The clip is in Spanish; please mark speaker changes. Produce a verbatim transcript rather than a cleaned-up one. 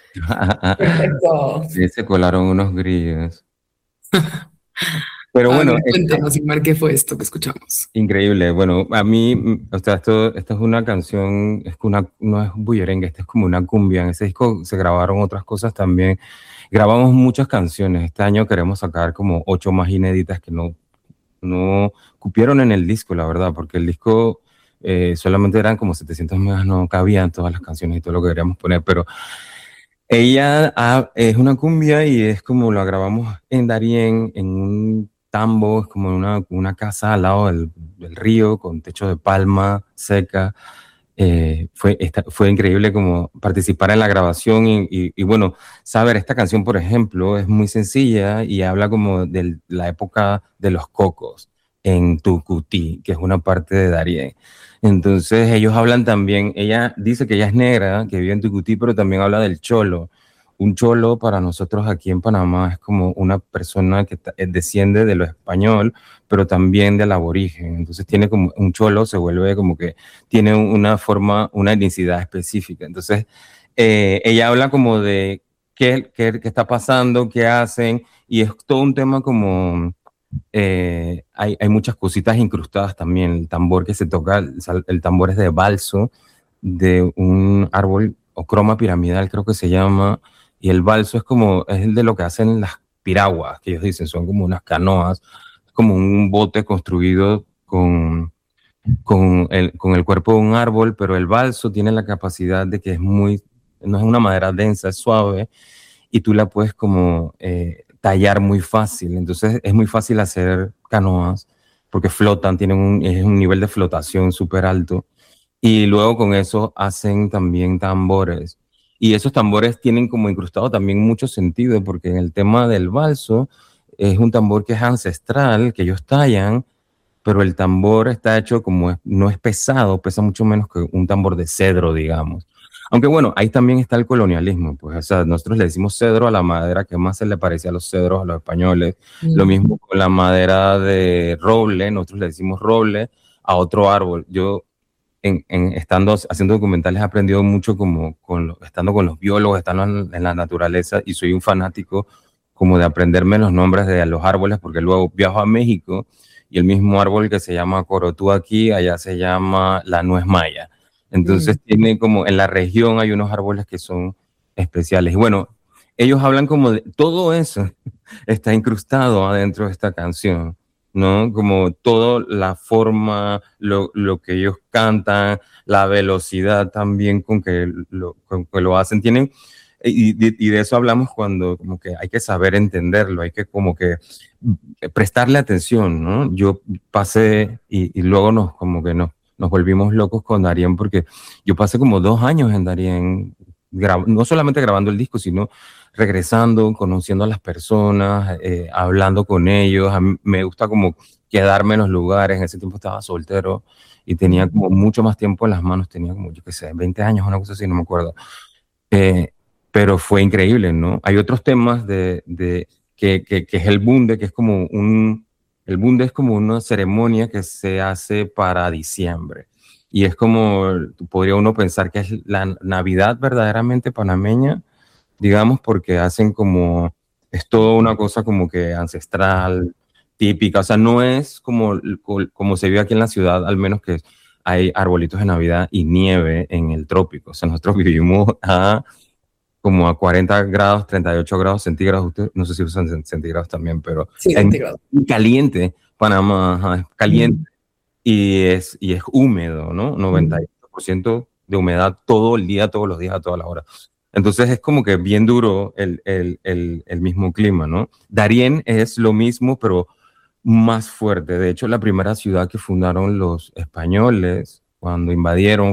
Speaker 1: Perfecto.
Speaker 2: Sí, se colaron unos grillos. Pero
Speaker 1: A
Speaker 2: bueno,
Speaker 1: ver,
Speaker 2: este,
Speaker 1: cuéntanos, Igmar, ¿qué fue esto que escuchamos?
Speaker 2: increíble. Bueno, a mí, mm, o sea, esto, esto es una canción, es que una, no es un bullerengue, esto es como una cumbia. En ese disco se grabaron otras cosas también. Grabamos muchas canciones. Este año queremos sacar como ocho más inéditas que no, no cupieron en el disco, la verdad, porque el disco eh, solamente eran como setecientos megas, no cabían todas las canciones y todo lo que queríamos poner, pero ella ah, es una cumbia y es como la grabamos en Darién, en un tambo, es como una, una casa al lado del, del río con techo de palma seca. Eh, fue, esta- fue increíble como participar en la grabación y, y- y bueno, saber esta canción, por ejemplo, es muy sencilla y habla como de la época de los cocos en Tucutí, que es una parte de Darién. Entonces ellos hablan también, ella dice que ella es negra, que vive en Tucutí, pero también habla del cholo. Un cholo para nosotros aquí en Panamá es como una persona que ta- eh, desciende de lo español, pero también del aborigen. Entonces tiene como un cholo, se vuelve como que tiene una forma, una etnicidad específica. Entonces eh, ella habla como de qué, qué, qué está pasando, qué hacen, y es todo un tema como eh, hay, hay muchas cositas incrustadas también. El tambor que se toca, el, el tambor es de balso, de un árbol o croma piramidal, creo que se llama. Y el balso es como, es el de lo que hacen las piraguas, que ellos dicen, son como unas canoas, como un bote construido con, con el, con el cuerpo de un árbol, pero el balso tiene la capacidad de que es muy, no es una madera densa, es suave, y tú la puedes como eh, tallar muy fácil. Entonces es muy fácil hacer canoas porque flotan, tienen un, es un nivel de flotación súper alto. Y luego con eso hacen también tambores. Y esos tambores tienen como incrustado también mucho sentido porque en el tema del balso es un tambor que es ancestral, que ellos tallan, pero el tambor está hecho como es- no es pesado, pesa mucho menos que un tambor de cedro, digamos. Aunque bueno, ahí también está el colonialismo, pues, o sea, nosotros le decimos cedro a la madera que más se le parecía a los cedros a los españoles. Lo mismo
Speaker 1: Mm.
Speaker 2: con la madera de roble, nosotros le decimos roble a otro árbol. Yo, en, en estando haciendo documentales, he aprendido mucho como con lo- estando con los biólogos, estando en, en la naturaleza, y soy un fanático como de aprenderme los nombres de los árboles, porque luego viajo a México y el mismo árbol que se llama corotú aquí, allá se llama la nuez maya. Entonces
Speaker 1: Mm.
Speaker 2: tiene como en la región hay unos árboles que son especiales. Y bueno, ellos hablan como de todo eso está incrustado adentro de esta canción, ¿no? Como toda la forma, lo, lo que ellos cantan, la velocidad también con que lo, con que lo hacen. Tienen, y, y de eso hablamos cuando como que hay que saber entenderlo, hay que como que prestarle atención, ¿no? Yo pasé y, y luego nos como que nos, nos volvimos locos con Darien porque yo pasé como dos años en Darien, gra- no solamente grabando el disco, sino regresando, conociendo a las personas, eh, hablando con ellos. A mí me gusta como quedarme en los lugares. En ese tiempo estaba soltero y tenía
Speaker 1: Mm.
Speaker 2: como mucho más tiempo en las manos. Tenía como, yo qué sé, veinte años, una cosa así, no me acuerdo. Eh, pero fue increíble, ¿no? Hay otros temas de, de que, que, que es el bunde, que es como un, el bunde es como una ceremonia que se hace para diciembre. Y es como, podría uno pensar que es la Navidad verdaderamente panameña, digamos, porque hacen como, es toda una cosa como que ancestral, típica, o sea, no es como, como se vive aquí en la ciudad, al menos que hay arbolitos de Navidad y nieve en el trópico, o sea, nosotros vivimos a como a cuarenta grados, treinta y ocho grados centígrados, usted, no sé si usan centígrados también, pero
Speaker 1: Sí,
Speaker 2: es
Speaker 1: centígrados.
Speaker 2: muy caliente, Panamá, ajá, es caliente
Speaker 1: Mm.
Speaker 2: y es, y es húmedo, ¿no?
Speaker 1: Mm.
Speaker 2: noventa y ocho por ciento de humedad todo el día, todos los días, a todas las horas. Entonces es como que bien duro el, el, el, el mismo clima, ¿no? Darién es lo mismo, pero más fuerte. De hecho, la primera ciudad que fundaron los españoles cuando invadieron